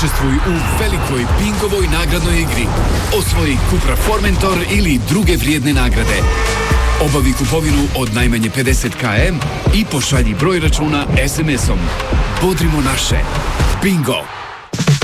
Učestvuj u velikoj bingovoj nagradnoj igri. Osvoji Cupra Formentor ili druge vrijedne nagrade. Obavi kupovinu od najmanje 50 km i pošalji broj računa SMS-om. Bodrimo naše. Bingo!